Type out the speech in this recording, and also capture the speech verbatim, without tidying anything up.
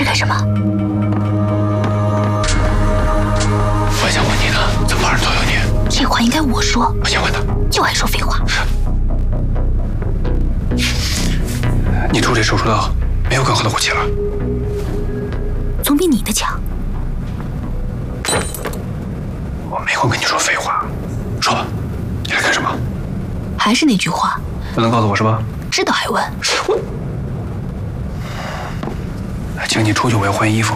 这干什么？ 我还想问你呢，怎么旁人都有你？ 这话应该我说。 我先问他， 就爱说废话。 你出这手术刀，没有更好的武器了？ 总比你的强。 我没空跟你说废话，说吧，你来干什么？ 还是那句话， 不能告诉我是吧？ 知道还问？ 我，请你出去，我要换衣服。